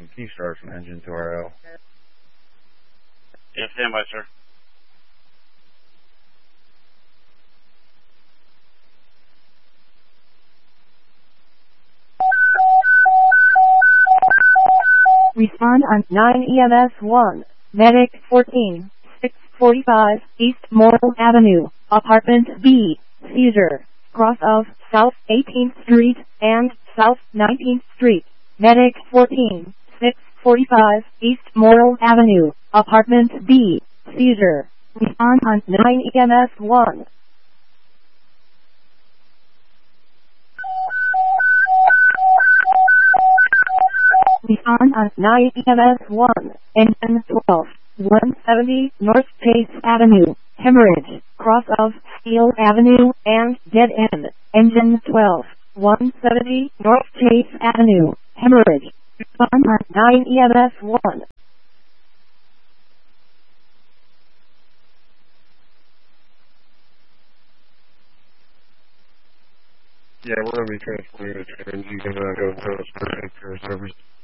14. Can you start from engine to RL? Yes, stand by, sir. Respond on 9 EMS 1, Medic 14, 645 East Morrill Avenue, Apartment B, Seizure, cross of South 18th Street and South 19th Street. Medic 14, 645 East Morrill Avenue, Apartment B, Seizure. Respond on 9 EMS 1. Respond on 9 EMS 1, engine 12, 170 North Chase Avenue, Hemorrhage, cross of Steel Avenue and dead end. Engine 12, 170 North Chase Avenue, Hemorrhage. Respond on 9 EMS 1. Yeah, we're going to be transporting the trans. You can go to the service.